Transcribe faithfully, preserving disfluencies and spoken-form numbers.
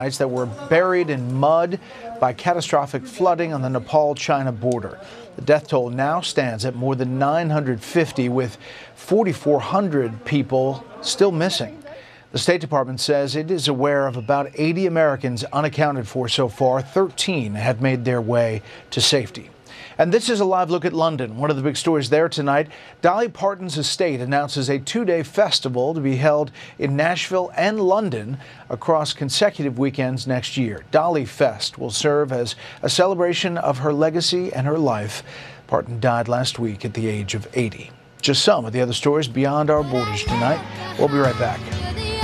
that were buried in mud by catastrophic flooding on the Nepal-China border. The death toll now stands at more than nine hundred fifty, with four thousand four hundred people still missing. The State Department says it is aware of about eighty Americans unaccounted for so far. thirteen have made their way to safety. And this is a live look at London. One of the big stories there tonight, Dolly Parton's estate announces a two-day festival to be held in Nashville and London across consecutive weekends next year. Dolly Fest will serve as a celebration of her legacy and her life. Parton died last week at the age of eighty. Just some of the other stories beyond our borders tonight. We'll be right back.